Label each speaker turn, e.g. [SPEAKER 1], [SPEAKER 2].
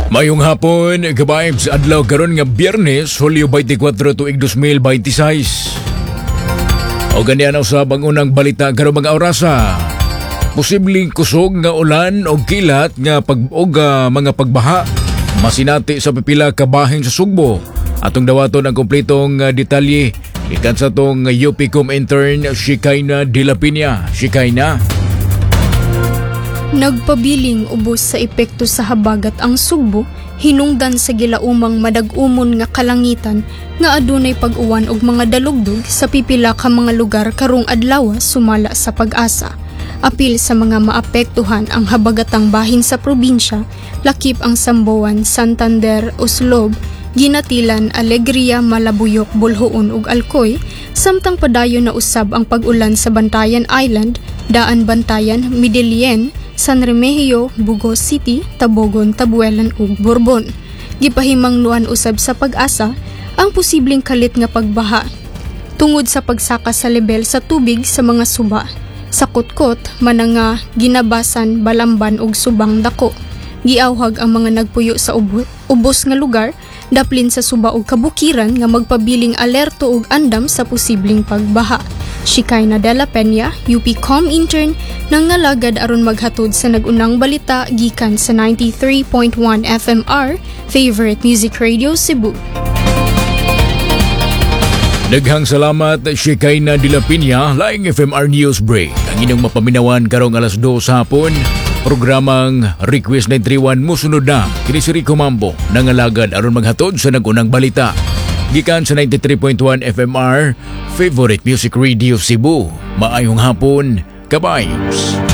[SPEAKER 1] Mayong hapon, ka-vibes, adlaw karon nga Biyernes, Hulyo 24 tuig 2026. O ganyan usab ang unang balita karon mga orasa. Posibleng kusog nga ulan o kilat nga mga pagbaha masinati sa pipila ka bahin sa Sugbo. Atong dawaton ang kompletong detalye ikan sa tong UPCOM intern Shekinah De La Piña. Shekinah.
[SPEAKER 2] Nagpabiling ubos sa epekto sa habagat ang Sugbo, hinungdan sa gilaumang madag-umon nga kalangitan nga adunay pag-uwan og mga dalugdog sa pipila ka mga lugar karong adlaw sumala sa pag-asa. Apil sa mga maapektuhan ang habagatang bahin sa probinsya, lakip ang Samboan, Santander, Oslob, Ginatilan, Alegria, Malabuyok, Bolhoon ug Alcoy, samtang padayon na usab ang pag-ulan sa Bantayan Island, Daan Bantayan, Midilien, San Remigio, Bugos City, Tabogon, Tabuelan ug Borbon. Gipahimang nuan usab sa pag-asa ang posibleng kalit nga pagbaha tungod sa pagsaka sa lebel sa tubig sa mga suba, sa Kutkot, Mananga, Ginabasan, Balamban ug Subang Dako. Giawhag ang mga nagpuyo sa ubos nga lugar daplin sa suba ug kabukiran nga magpabiling alerto ug andam sa posibleng pagbaha. Shekinah De La Piña, UPCOM intern, nangalagad aron maghatod sa nagunang balita gikan sa 93.1 FMR, Favorite Music Radio Cebu.
[SPEAKER 1] Daghang salamat Shekinah De La Piña, laing FMR News Break. Ang inyong mapaminawan karong alas 2 hapon. Programang Request 931 musunod na. Kini si Rico Mambo nangalagad aron maghatod sa nagunang balita. Gikan sa 93.1 FMR, Favorite Music Radio Cebu. Maayong hapon, ka-vibes.